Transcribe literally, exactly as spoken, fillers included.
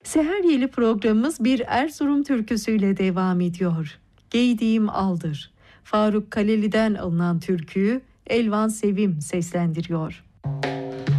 Seher Yeli programımız bir Erzurum türküsüyle devam ediyor. Giydiğim aldır. Faruk Kaleli'den alınan türküyü Elvan Sevim seslendiriyor.